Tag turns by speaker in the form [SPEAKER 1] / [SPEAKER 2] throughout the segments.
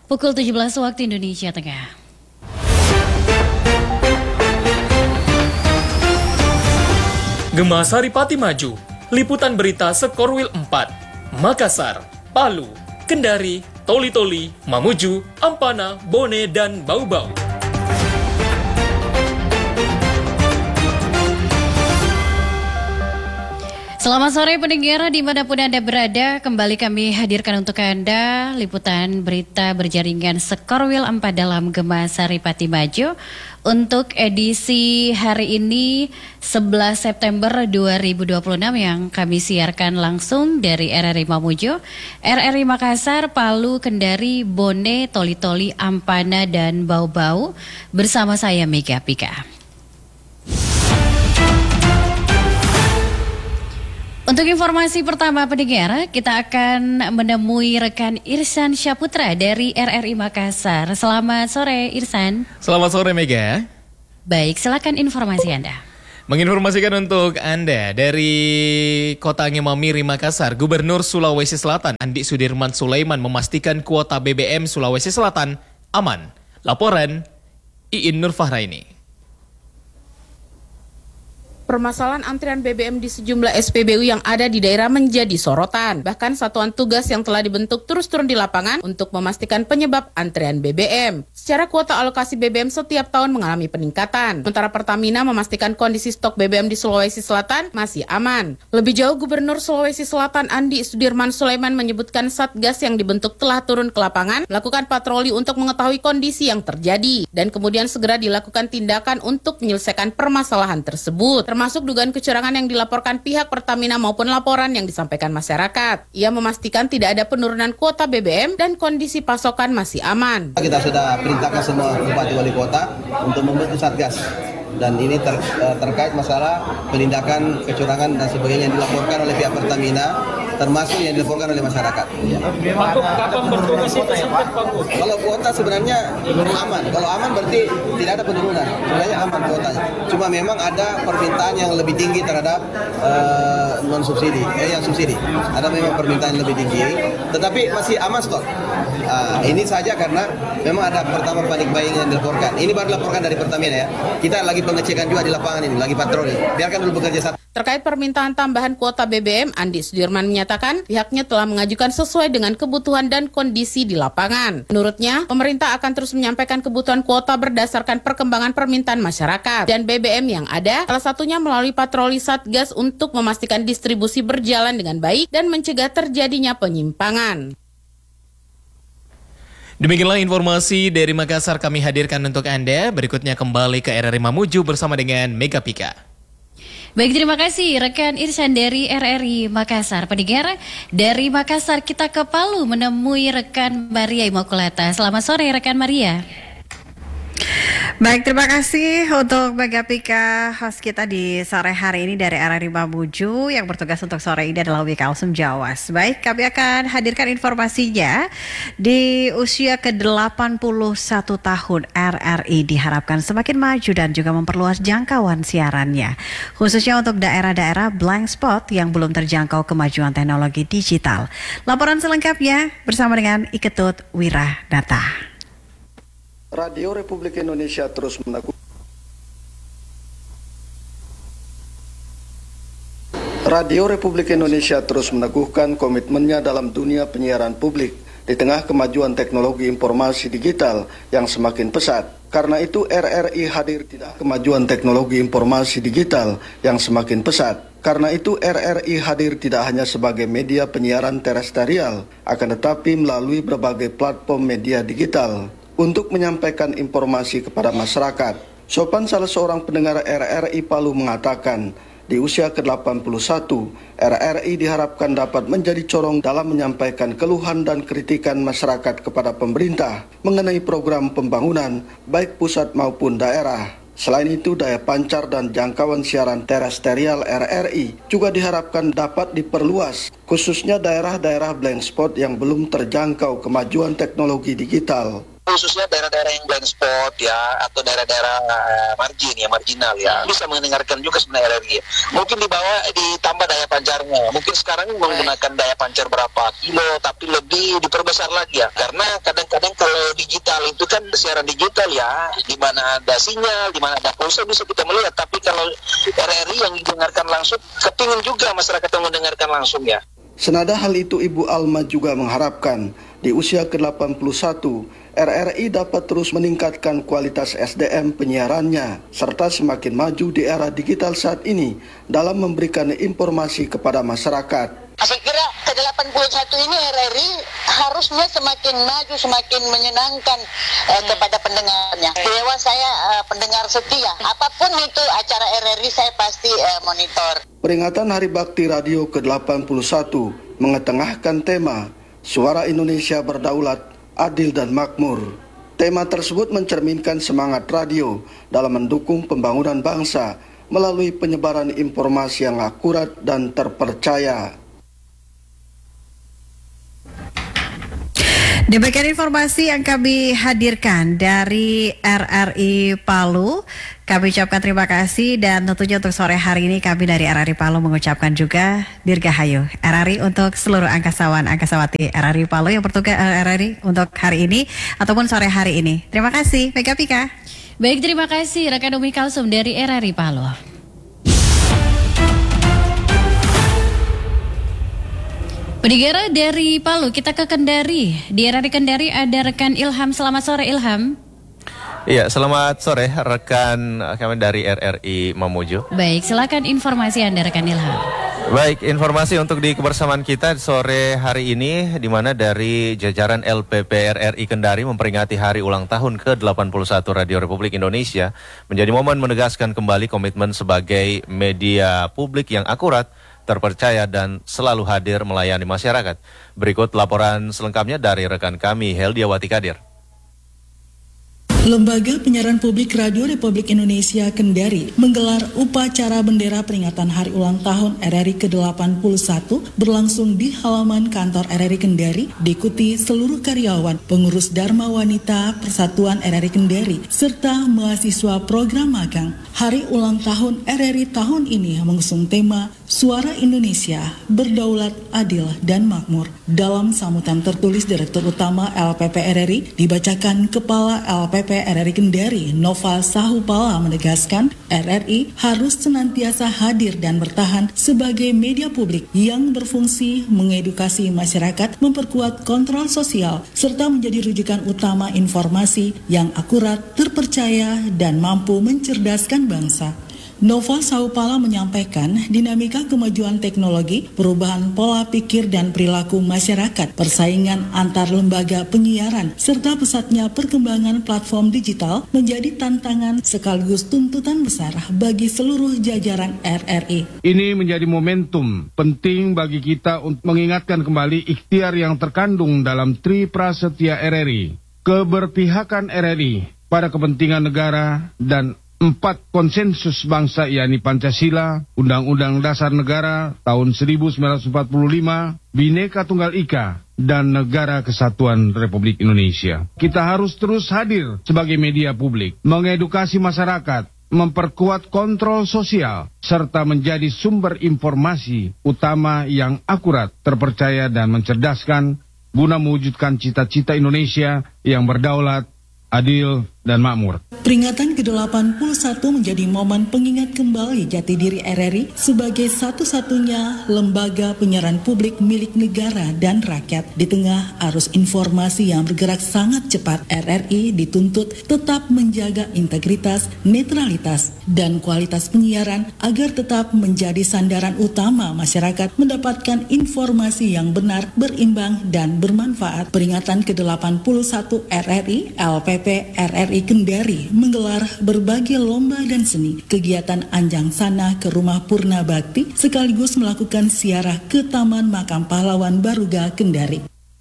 [SPEAKER 1] Pukul 17 waktu Indonesia Tengah.
[SPEAKER 2] Gema Saripati maju, liputan berita Sekorwil 4, Makassar, Palu, Kendari, Toli-Toli, Mamuju, Ampana, Bone, dan Bau-Bau.
[SPEAKER 1] Selamat sore pendengar dimanapun Anda berada, kembali kami hadirkan untuk Anda liputan berita berjaringan Sekorwil 4 dalam Gema Saripati Maju untuk edisi hari ini 11 September 2026 yang kami siarkan langsung dari RRI Mamuju, RRI Makassar, Palu, Kendari, Bone, Toli-Toli, Ampana, dan Bau-Bau bersama saya Mega Pika. Untuk informasi pertama pendengar, kita akan menemui rekan Irsan Syaputra dari RRI Makassar. Selamat sore Irsan.
[SPEAKER 3] Selamat sore Mega.
[SPEAKER 1] Baik, silakan informasi Anda.
[SPEAKER 3] Menginformasikan untuk Anda dari Kota Ngemamiri Makassar, Gubernur Sulawesi Selatan Andi Sudirman Sulaiman memastikan kuota BBM Sulawesi Selatan aman. Laporan Iin Nur Fahraini.
[SPEAKER 4] Permasalahan antrian BBM di sejumlah SPBU yang ada di daerah menjadi sorotan. Bahkan satuan tugas yang telah dibentuk terus turun di lapangan untuk memastikan penyebab antrian BBM. Secara kuota alokasi BBM setiap tahun mengalami peningkatan. Sementara Pertamina memastikan kondisi stok BBM di Sulawesi Selatan masih aman. Lebih jauh, Gubernur Sulawesi Selatan Andi Sudirman Sulaiman menyebutkan Satgas yang dibentuk telah turun ke lapangan, melakukan patroli untuk mengetahui kondisi yang terjadi, dan kemudian segera dilakukan tindakan untuk menyelesaikan permasalahan tersebut. Termasuk dugaan kecurangan yang dilaporkan pihak Pertamina maupun laporan yang disampaikan masyarakat. Ia memastikan tidak ada penurunan kuota BBM dan kondisi pasokan masih aman.
[SPEAKER 5] Kita sudah perintahkan semua bupati wali kota untuk membentuk satgas. Dan ini terkait masalah penindakan kecurangan dan sebagainya yang dilaporkan oleh pihak Pertamina, termasuk yang dilaporkan oleh masyarakat. Ya. Kalau kuota sebenarnya aman. Kalau aman berarti tidak ada penurunan. Sebenarnya aman kuotanya. Cuma memang ada permintaan yang lebih tinggi terhadap non subsidi, yang subsidi. Ada memang permintaan yang lebih tinggi, tetapi masih aman stok. Ini saja karena memang ada pertama panik buying yang dilaporkan. Ini baru dilaporkan dari Pertamina ya. Kita lagi pengecekan juga di lapangan ini, lagi patroli. Biarkan dulu bekerja satu.
[SPEAKER 4] Terkait permintaan tambahan kuota BBM, Andi Sudirman menyatakan pihaknya telah mengajukan sesuai dengan kebutuhan dan kondisi di lapangan. Menurutnya, pemerintah akan terus menyampaikan kebutuhan kuota berdasarkan perkembangan permintaan masyarakat dan BBM yang ada, salah satunya melalui patroli Satgas untuk memastikan distribusi berjalan dengan baik dan mencegah terjadinya penyimpangan.
[SPEAKER 3] Demikianlah informasi dari Makassar kami hadirkan untuk Anda. Berikutnya kembali ke RRI Mamuju bersama dengan Mega Pika.
[SPEAKER 1] Baik, terima kasih rekan Irsan dari RRI Makassar. Pendengar, dari Makassar kita ke Palu menemui rekan Maria Immaculata. Selamat sore rekan Maria.
[SPEAKER 6] Baik, terima kasih untuk Mega Pika, host kita di sore hari ini dari RRI Mamuju. Yang bertugas untuk sore ini adalah Wika Alsum Jawas. Baik, kami akan hadirkan informasinya. Di usia ke-81 tahun, RRI diharapkan semakin maju dan juga memperluas jangkauan siarannya, khususnya untuk daerah-daerah blank spot yang belum terjangkau kemajuan teknologi digital. Laporan selengkapnya bersama dengan Iketut Wiradata.
[SPEAKER 7] Radio Republik Indonesia terus meneguhkan komitmennya dalam dunia penyiaran publik di tengah kemajuan teknologi informasi digital yang semakin pesat. Karena itu RRI hadir tidak hanya sebagai media penyiaran terestrial, akan tetapi melalui berbagai platform media digital untuk menyampaikan informasi kepada masyarakat. Sopan, salah seorang pendengar RRI Palu, mengatakan, di usia ke-81, RRI diharapkan dapat menjadi corong dalam menyampaikan keluhan dan kritikan masyarakat kepada pemerintah mengenai program pembangunan, baik pusat maupun daerah. Selain itu, daya pancar dan jangkauan siaran terestrial RRI juga diharapkan dapat diperluas, khususnya daerah-daerah blank spot yang belum terjangkau kemajuan teknologi digital.
[SPEAKER 8] khususnya daerah-daerah yang blind spot ya, atau daerah-daerah marginal ya, bisa mendengarkan juga sebenarnya RRI. Mungkin ditambah daya pancarnya. Mungkin sekarang menggunakan daya pancar berapa kilo, tapi lebih diperbesar lagi ya. Karena kadang-kadang kalau digital itu kan siaran digital ya, di mana ada sinyal, di mana ada pulsa bisa kita melihat. Tapi kalau RRI yang didengarkan langsung, kepingin juga masyarakat yang mendengarkan langsung ya.
[SPEAKER 7] Senada hal itu, Ibu Alma juga mengharapkan di usia ke-81, RRI dapat terus meningkatkan kualitas SDM penyiarannya, serta semakin maju di era digital saat ini dalam memberikan informasi kepada masyarakat.
[SPEAKER 9] Saya kira ke-81 ini RRI harusnya semakin maju, semakin menyenangkan kepada pendengarnya. Dewa saya pendengar setia. Apapun itu acara RRI saya pasti monitor.
[SPEAKER 7] Peringatan Hari Bakti Radio ke-81 mengetengahkan tema Suara Indonesia Berdaulat, Adil dan Makmur. Tema tersebut mencerminkan semangat radio dalam mendukung pembangunan bangsa melalui penyebaran informasi yang akurat dan terpercaya.
[SPEAKER 6] Demikian informasi yang kami hadirkan dari RRI Palu. Kami ucapkan terima kasih dan tentunya untuk sore hari ini kami dari RRI Palu mengucapkan juga Dirgahayu RRI untuk seluruh angkasawan angkasawati RRI Palu yang bertugas RRI untuk hari ini ataupun sore hari ini. Terima kasih, Mega Pika.
[SPEAKER 1] Baik, terima kasih rekan Umi Kalsum dari RRI Palu. Pendengar dari Palu, kita ke Kendari. Di RRI Kendari ada rekan Ilham. Selamat sore, Ilham.
[SPEAKER 10] Iya, selamat sore rekan kami dari RRI Mamuju.
[SPEAKER 1] Baik, silakan informasi Anda rekan Ilham.
[SPEAKER 10] Baik, informasi untuk di kebersamaan kita sore hari ini, di mana dari jajaran LPP RRI Kendari memperingati hari ulang tahun ke-81 Radio Republik Indonesia, menjadi momen menegaskan kembali komitmen sebagai media publik yang akurat, terpercaya dan selalu hadir melayani masyarakat. Berikut laporan selengkapnya dari rekan kami Heldiawati Kadir.
[SPEAKER 11] Lembaga Penyiaran Publik Radio Republik Indonesia Kendari menggelar upacara bendera peringatan Hari Ulang Tahun RRI ke-81 berlangsung di halaman kantor RRI Kendari, diikuti seluruh karyawan, pengurus Dharma Wanita Persatuan RRI Kendari, serta mahasiswa program magang. Hari ulang tahun RRI tahun ini mengusung tema Suara Indonesia Berdaulat, Adil dan Makmur. Dalam sambutan tertulis Direktur Utama LPP RRI, dibacakan Kepala LPP RRI Kendari, Noval Sahupala menegaskan RRI harus senantiasa hadir dan bertahan sebagai media publik yang berfungsi mengedukasi masyarakat, memperkuat kontrol sosial, serta menjadi rujukan utama informasi yang akurat, terpercaya, dan mampu mencerdaskan bangsa. Noval Sahupala menyampaikan dinamika kemajuan teknologi, perubahan pola pikir dan perilaku masyarakat, persaingan antar lembaga penyiaran, serta pesatnya perkembangan platform digital menjadi tantangan sekaligus tuntutan besar bagi seluruh jajaran RRI.
[SPEAKER 12] Ini menjadi momentum penting bagi kita untuk mengingatkan kembali ikhtiar yang terkandung dalam Tri Prasetya RRI, keberpihakan RRI pada kepentingan negara dan 4 konsensus bangsa, yakni Pancasila, Undang-Undang Dasar Negara tahun 1945, Bhinneka Tunggal Ika, dan Negara Kesatuan Republik Indonesia. Kita harus terus hadir sebagai media publik, mengedukasi masyarakat, memperkuat kontrol sosial, serta menjadi sumber informasi utama yang akurat, terpercaya, dan mencerdaskan guna mewujudkan cita-cita Indonesia yang berdaulat, adil, dan makmur.
[SPEAKER 11] Peringatan ke-81 menjadi momen pengingat kembali jati diri RRI sebagai satu-satunya lembaga penyiaran publik milik negara dan rakyat. Di tengah arus informasi yang bergerak sangat cepat, RRI dituntut tetap menjaga integritas, netralitas, dan kualitas penyiaran agar tetap menjadi sandaran utama masyarakat mendapatkan informasi yang benar, berimbang, dan bermanfaat. Peringatan ke-81 RRI, LPP RRI Kendari menggelar berbagai lomba dan seni, kegiatan anjang sana ke Rumah Purna Bakti, sekaligus melakukan ziarah ke Taman Makam Pahlawan Baruga Kendari.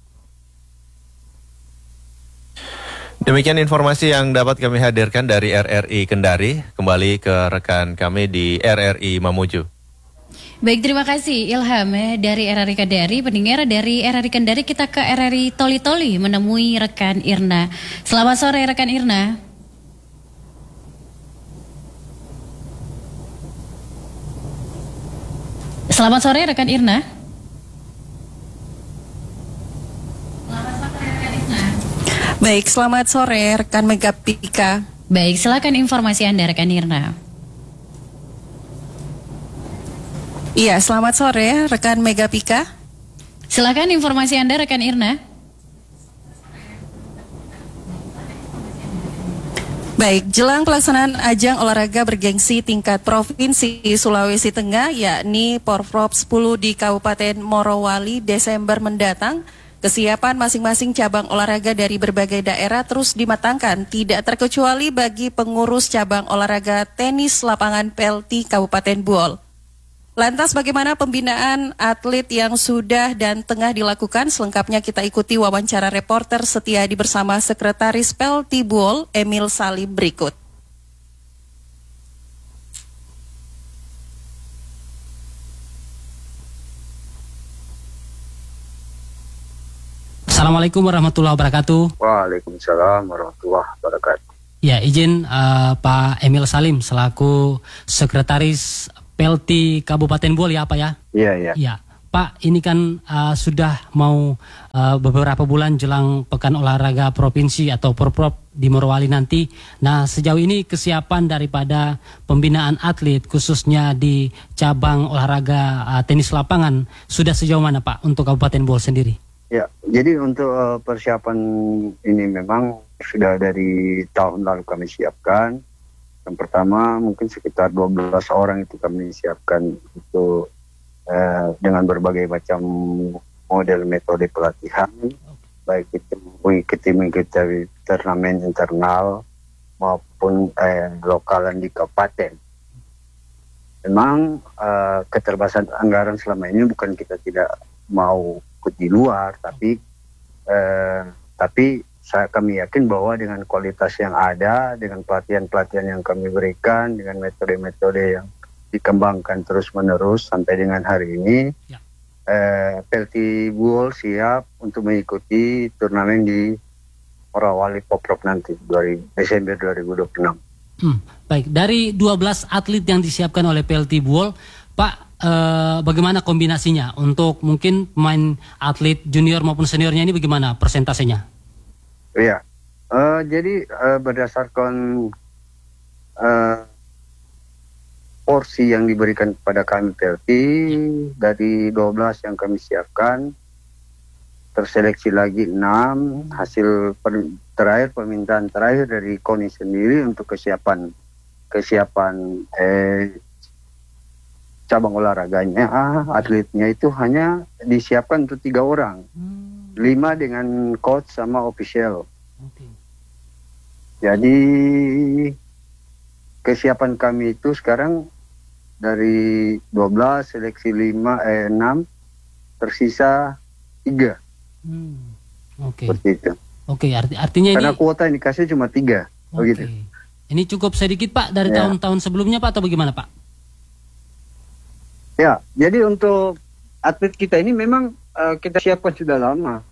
[SPEAKER 10] Demikian informasi yang dapat kami hadirkan dari RRI Kendari. Kembali ke rekan kami di RRI Mamuju.
[SPEAKER 1] Baik, terima kasih Ilham dari RRI Kendari. Pendengar dari RRI Kendari kita ke RRI Toli-Toli menemui rekan Irna. Selamat sore rekan Irna. Selamat sore rekan Irna.
[SPEAKER 13] Baik, selamat sore rekan Megapika.
[SPEAKER 1] Baik, silakan informasi Anda rekan Irna.
[SPEAKER 13] Iya, selamat sore rekan Megapika.
[SPEAKER 1] Silakan informasi Anda rekan Irna.
[SPEAKER 13] Baik, jelang pelaksanaan ajang olahraga bergengsi tingkat Provinsi Sulawesi Tengah yakni Porprov 10 di Kabupaten Morowali Desember mendatang, kesiapan masing-masing cabang olahraga dari berbagai daerah terus dimatangkan, tidak terkecuali bagi pengurus cabang olahraga tenis lapangan PLT Kabupaten Buol. Lantas bagaimana pembinaan atlet yang sudah dan tengah dilakukan? Selengkapnya kita ikuti wawancara reporter Setiadi bersama Sekretaris PLT Buol, Emil Salim berikut.
[SPEAKER 14] Assalamualaikum warahmatullahi wabarakatuh.
[SPEAKER 15] Waalaikumsalam warahmatullahi wabarakatuh.
[SPEAKER 14] Ya, izin Pak Emil Salim selaku Sekretaris PLT Kabupaten Buol ya Pak ya?
[SPEAKER 15] Iya.
[SPEAKER 14] Ya, Pak, ini kan sudah mau beberapa bulan jelang Pekan Olahraga Provinsi atau Porprov di Morowali nanti. Nah, sejauh ini kesiapan daripada pembinaan atlet khususnya di cabang olahraga tenis lapangan sudah sejauh mana Pak untuk Kabupaten Buol sendiri?
[SPEAKER 15] Ya, jadi untuk persiapan ini memang sudah dari tahun lalu kami siapkan. Yang pertama mungkin sekitar 12 orang itu kami siapkan untuk dengan berbagai macam model metode pelatihan, baik itu mengikuti turnamen internal maupun lokalan di kabupaten. Memang keterbatasan anggaran selama ini bukan kita tidak mau ikut di luar, tapi kami yakin bahwa dengan kualitas yang ada, dengan pelatihan-pelatihan yang kami berikan, dengan metode-metode yang dikembangkan terus-menerus sampai dengan hari ini, PLT Buol siap untuk mengikuti turnamen di Morowali Porprov nanti, Desember 2026.
[SPEAKER 14] Baik, dari 12 atlet yang disiapkan oleh PLT Buol, Pak, bagaimana kombinasinya untuk mungkin pemain atlet junior maupun seniornya ini bagaimana persentasenya?
[SPEAKER 15] Iya, jadi berdasarkan porsi yang diberikan kepada kami PLT, dari 12 yang kami siapkan, terseleksi lagi 6, hasil permintaan terakhir dari KONI sendiri untuk kesiapan cabang olahraganya, atletnya itu hanya disiapkan untuk 3 orang. 5 dengan coach sama official. Jadi kesiapan kami itu sekarang dari 12 seleksi 6 tersisa 3. Seperti itu.
[SPEAKER 14] Artinya
[SPEAKER 15] karena
[SPEAKER 14] ini
[SPEAKER 15] kuota yang dikasih cuma 3. Begitu.
[SPEAKER 14] Ini cukup sedikit Pak dari tahun-tahun sebelumnya Pak atau bagaimana Pak?
[SPEAKER 15] Ya, jadi untuk atlet kita ini memang kita siapkan sudah lama.